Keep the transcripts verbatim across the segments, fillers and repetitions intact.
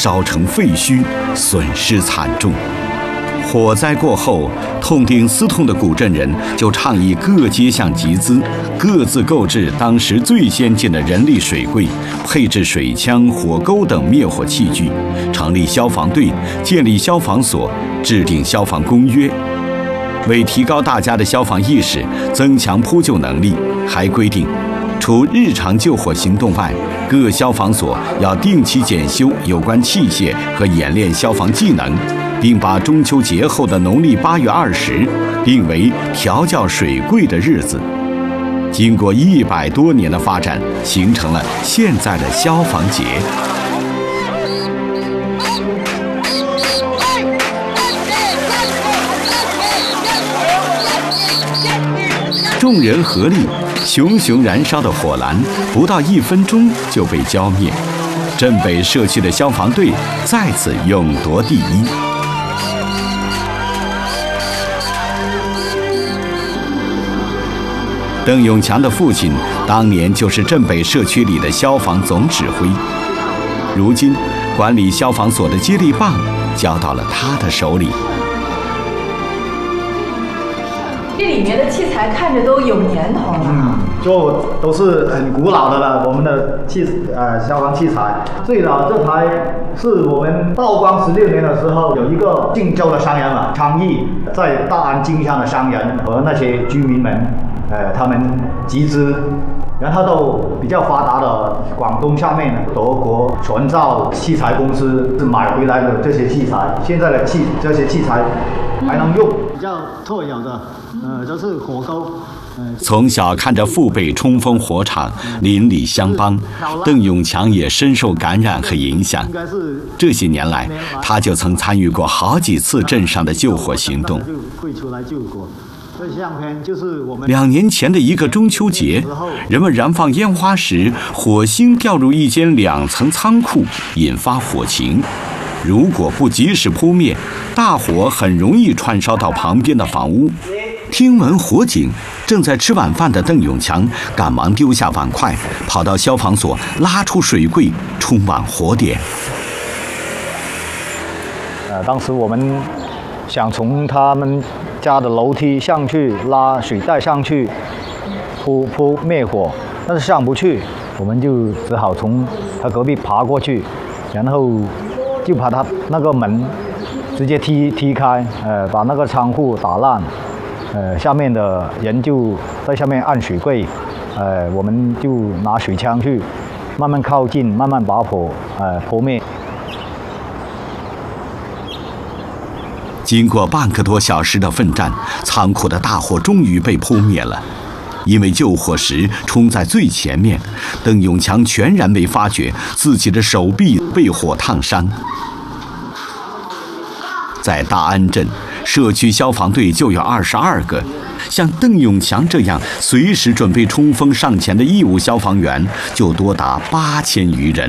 烧成废墟，损失惨重。火灾过后，痛定思痛的古镇人就倡议各街巷集资，各自购置当时最先进的人力水柜，配置水枪、火钩等灭火器具，成立消防队，建立消防所，制定消防公约。为提高大家的消防意识，增强扑救能力，还规定，除日常救火行动外，各消防所要定期检修有关器械和演练消防技能，并把中秋节后的农历八月二十定为调教水柜的日子。经过一百多年的发展，形成了现在的消防节。众人合力，熊熊燃烧的火蓝不到一分钟就被浇灭。镇北社区的消防队再次勇夺第一。邓永强的父亲当年就是镇北社区里的消防总指挥，如今管理消防所的接力棒交到了他的手里。 这里面的器材看着都有年头了， 嗯，就都是很古老的了。我们的器呃消防器材，最老这台是我们道光十六年的时候，有一个晋州的商人啊倡议，在大安经商的商人和那些居民们，呃，他们集资，然后到比较发达的广东下面德国全造器材公司是买回来的这些器材，现在的器这些器材还能用。比较特有的，呃，就是火钩。 从小看着父辈冲锋火场，邻里相帮，邓永强也深受感染和影响。这些年来，他就曾参与过好几次镇上的救火行动。 会出来救火。这相片就是我们两年前的一个中秋节，人们燃放烟花时，火星掉入一间两层仓库，引发火情。如果不及时扑灭，大火很容易串烧到旁边的房屋。听闻火警，正在吃晚饭的邓永强赶忙丢下碗筷，跑到消防所拉出水柜，冲往火点。 呃，当时我们想从他们家的楼梯上去拉水带上去扑扑灭火，但是上不去，我们就只好从他隔壁爬过去，然后就把他那个门直接踢踢开，呃，把那个仓库打烂，呃，下面的人就在下面按水柜，呃，我们就拿水枪去慢慢靠近，慢慢把火呃扑灭。 经过半个多小时的奋战，仓库的大火终于被扑灭了。因为救火时冲在最前面，邓永强全然没发觉自己的手臂被火烫伤。在大安镇，社区消防队就有二十二个，像邓永强这样随时准备冲锋上前的义务消防员就多达八千余人。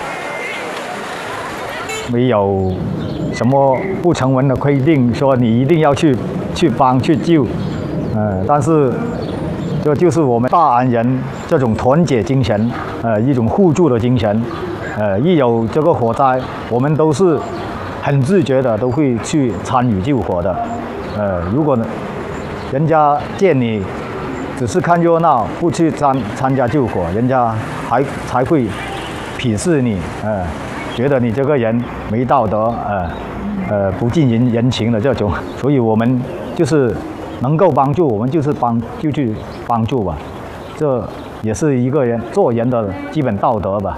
没有什么不成文的规定说你一定要去去帮去救，呃，但是这就是我们大安人这种团结精神，呃，一种互助的精神，呃，一有这个火灾，我们都是很自觉的都会去参与救火的，呃，如果人家见你只是看热闹，不去参参加救火，人家还才会鄙视你，呃。觉得你这个人没道德，呃，呃，不近人人情的这种，所以我们就是能够帮助，我们就是帮就去帮助吧，这也是一个人做人的基本道德吧。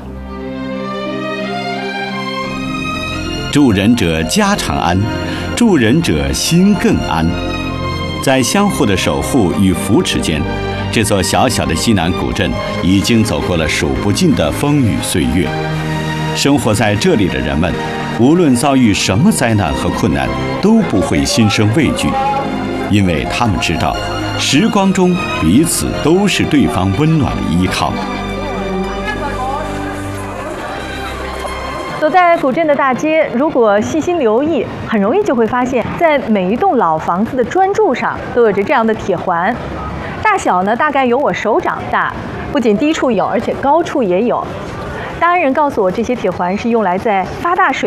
助人者家常安，助人者心更安。在相互的守护与扶持间，这座小小的西南古镇已经走过了数不尽的风雨岁月。生活在这里的人们，无论遭遇什么灾难和困难，都不会心生畏惧，因为他们知道，时光中彼此都是对方温暖的依靠。 走在古镇的大街，如果细心留意，很容易就会发现，在每一栋老房子的砖柱上都有着这样的铁环，大小呢大概有我手掌大，不仅低处有，而且高处也有。大安人告诉我，这些铁环是用来在发大水